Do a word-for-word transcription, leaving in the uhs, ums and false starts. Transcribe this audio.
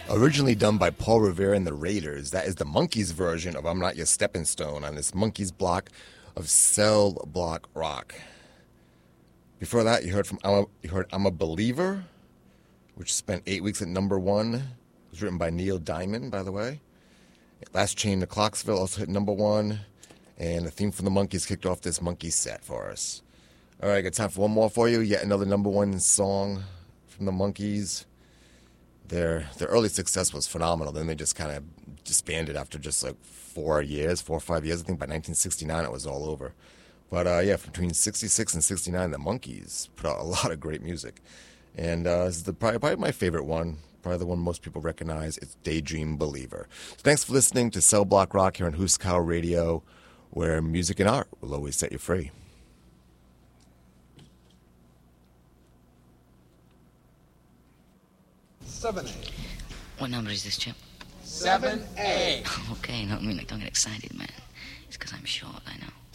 Originally done by Paul Revere and the Raiders, that is the Monkees version of I'm Not Your Stepping Stone on this Monkees block of Cell Block Rock. Before that, you heard from I'm a, you heard I'm a Believer, which spent eight weeks at number one. It was written by Neil Diamond, by the way. Last Train to Clarksville also hit number one. And the theme from the Monkees kicked off this Monkees set for us. All right, got time for one more for you. Yet another number one song from the Monkees. Their their early success was phenomenal. Then they just kind of disbanded after just like four years, four or five years. I think by nineteen sixty-nine it was all over. But uh, yeah, between sixty-six and sixty-nine, the Monkees put out a lot of great music. And uh, this is the, probably, probably my favorite one, probably the one most people recognize. It's Daydream Believer. So thanks for listening to Cell Block Rock here on Huskow Radio, where music and art will always set you free. seven A. What number is this, Chip? seven A. Okay, no, I mean, like, don't get excited, man. It's because I'm short, I know.